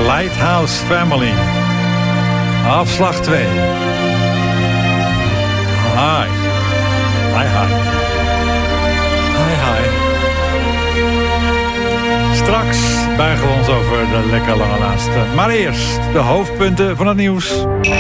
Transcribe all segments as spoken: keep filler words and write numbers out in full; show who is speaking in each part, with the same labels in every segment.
Speaker 1: Lighthouse Family. Afslag twee. Hi. Hi, hi. Hi, hi. Straks buigen we ons over de lekker lange laatste. Maar eerst de hoofdpunten van het nieuws.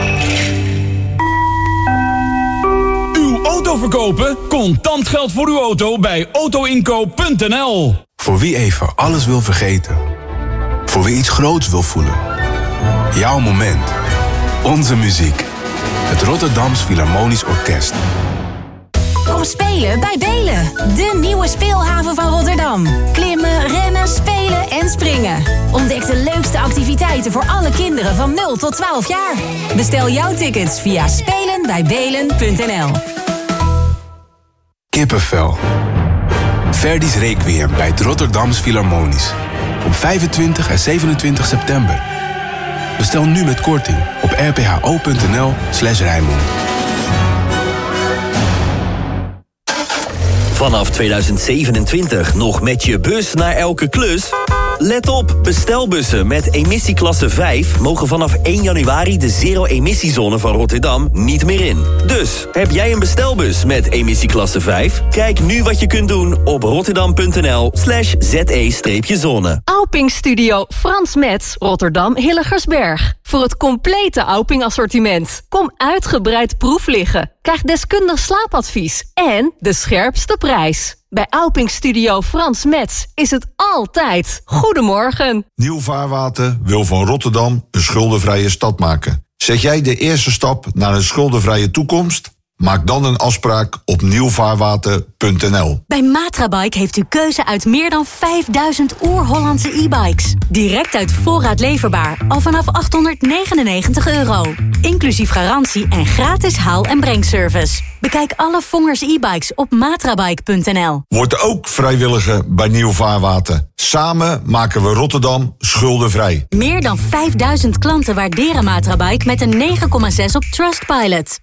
Speaker 2: Uw auto verkopen? Contant geld voor uw auto bij autoinkoop punt n l.
Speaker 3: Voor wie even alles wil vergeten. Voor wie iets groots wil voelen. Jouw moment. Onze muziek. Het Rotterdams Philharmonisch Orkest.
Speaker 4: Kom spelen bij Belen, de nieuwe speelhaven van Rotterdam. Klimmen, rennen, spelen en springen. Ontdek de leukste activiteiten voor alle kinderen van nul tot twaalf jaar. Bestel jouw tickets via spelen bij belen punt n l.
Speaker 3: Kippenvel. Verdi's Requiem bij het Rotterdams Philharmonisch. Op vijfentwintig en zevenentwintig september. Bestel nu met korting op r p h o punt n l slash Rijnmond.
Speaker 5: Vanaf tweeduizend zevenentwintig nog met je bus naar elke klus? Let op, bestelbussen met emissieklasse vijf mogen vanaf één januari de zero-emissiezone van Rotterdam niet meer in. Dus, heb jij een bestelbus met emissieklasse vijf? Kijk nu wat je kunt doen op rotterdam punt n l slash z e zone.
Speaker 6: Auping Studio Frans Metz, Rotterdam Hilligersberg. Voor het complete Auping assortiment. Kom uitgebreid proef liggen. Krijg deskundig slaapadvies en de scherpste prijs. Bij Auping Studio Frans Metz is het altijd goedemorgen.
Speaker 7: Nieuw Vaarwater wil van Rotterdam een schuldenvrije stad maken. Zet jij de eerste stap naar een schuldenvrije toekomst? Maak dan een afspraak op nieuw vaarwater punt n l.
Speaker 4: Bij Matrabike heeft u keuze uit meer dan vijfduizend oer-Hollandse e-bikes. Direct uit voorraad leverbaar, al vanaf achthonderdnegenennegentig euro. Inclusief garantie en gratis haal- en brengservice. Bekijk alle Vongers e-bikes op matrabike punt n l.
Speaker 7: Word ook vrijwilliger bij Nieuw Vaarwater. Samen maken we Rotterdam schuldenvrij.
Speaker 4: Meer dan vijfduizend klanten waarderen Matrabike met een negen komma zes op Trustpilot.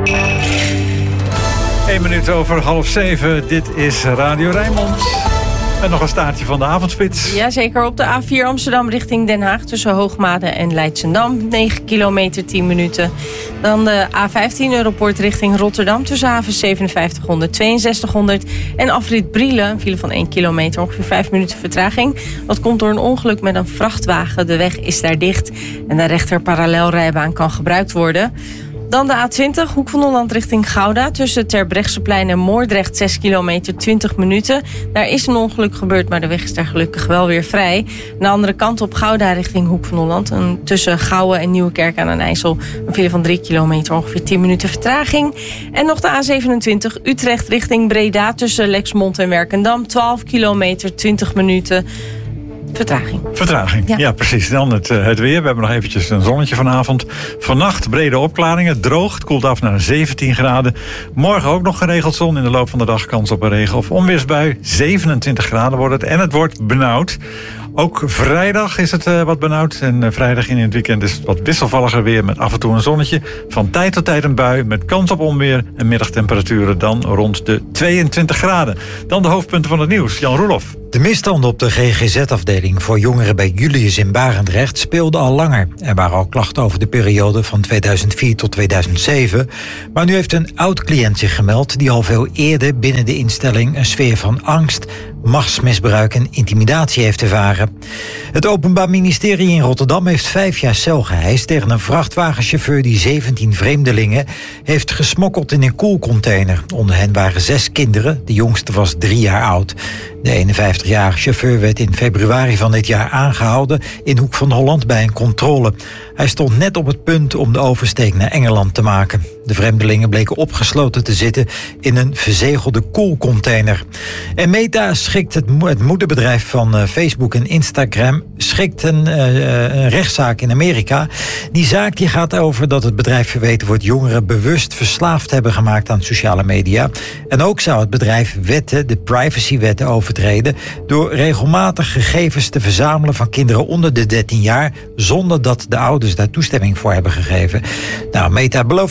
Speaker 1: Eén minuut over half zeven. Dit is Radio Rijnmond. En nog een staartje van de avondspits.
Speaker 8: Jazeker, op de A vier Amsterdam richting Den Haag tussen Hoogmade en Leidschendam. negen kilometer, tien minuten. Dan de A vijftien Europoort richting Rotterdam tussen haven zevenenvijftighonderd, tweeënzestighonderd. En afrit Brielen, een file van één kilometer, ongeveer vijf minuten vertraging. Dat komt door een ongeluk met een vrachtwagen. De weg is daar dicht en de rechter parallelrijbaan kan gebruikt worden. Dan de A twintig, Hoek van Holland richting Gouda. Tussen Terbrechtseplein en Moordrecht, zes kilometer, twintig minuten. Daar is een ongeluk gebeurd, maar de weg is daar gelukkig wel weer vrij. De andere kant op Gouda richting Hoek van Holland. En tussen Gouwen en Nieuwekerk aan den IJssel een file van drie kilometer, ongeveer tien minuten vertraging. En nog de A zevenentwintig, Utrecht richting Breda. Tussen Lexmond en Werkendam, twaalf kilometer, twintig minuten. Vertraging.
Speaker 1: Vertraging, ja, ja precies. Dan het, het weer. We hebben nog eventjes een zonnetje vanavond. Vannacht brede opklaringen, droog. Het koelt af naar zeventien graden. Morgen ook nog geregeld zon. In de loop van de dag kans op een regen- of onweersbui. zevenentwintig graden wordt het. En het wordt benauwd. Ook vrijdag is het uh, wat benauwd. En uh, vrijdag in het weekend is het wat wisselvalliger weer met af en toe een zonnetje. Van tijd tot tijd een bui met kans op onweer. En middagtemperaturen dan rond de tweeëntwintig graden. Dan de hoofdpunten van het nieuws. Jan Roelof.
Speaker 9: De misstanden op de G G Z-afdeling voor jongeren bij Julius in Barendrecht speelden al langer. Er waren al klachten over de periode van tweeduizend vier tot tweeduizend zeven. Maar nu heeft een oud-cliënt zich gemeld die al veel eerder binnen de instelling een sfeer van angst, machtsmisbruik en intimidatie heeft ervaren. Het Openbaar Ministerie in Rotterdam heeft vijf jaar cel geëist tegen een vrachtwagenchauffeur die zeventien vreemdelingen heeft gesmokkeld in een koelcontainer. Onder hen waren zes kinderen, de jongste was drie jaar oud. De eenenvijftigjarige chauffeur werd in februari van dit jaar aangehouden in Hoek van Holland bij een controle. Hij stond net op het punt om de oversteek naar Engeland te maken. De vreemdelingen bleken opgesloten te zitten in een verzegelde koelcontainer. En Meta schikt, het, mo- het moederbedrijf van uh, Facebook en Instagram, schikt een, uh, een rechtszaak in Amerika. Die zaak die gaat over dat het bedrijf verweten wordt jongeren bewust verslaafd hebben gemaakt aan sociale media. En ook zou het bedrijf wetten, de privacywetten overtreden, door regelmatig gegevens te verzamelen van kinderen onder de dertien jaar, zonder dat de ouders daar toestemming voor hebben gegeven. Nou, Meta belooft beter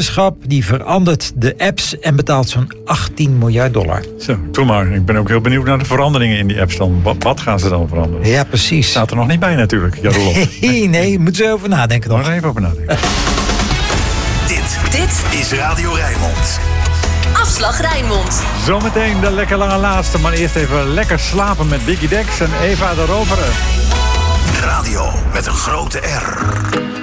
Speaker 9: agentschap die verandert de apps en betaalt zo'n achttien miljard dollar.
Speaker 1: Zo, doe maar. Ik ben ook heel benieuwd naar de veranderingen in die apps dan. Wat, wat gaan ze dan veranderen?
Speaker 9: Ja, precies.
Speaker 1: Staat er nog niet bij natuurlijk, Jarolov.
Speaker 9: Nee, nee, moeten ze over nadenken nog.
Speaker 1: Nog even over nadenken.
Speaker 10: Dit, dit is Radio Rijnmond.
Speaker 11: Afslag Rijnmond.
Speaker 1: Zometeen de lekker lange laatste, maar eerst even lekker slapen met Biggie Dex en Eva de Rovere.
Speaker 10: Radio met een grote R.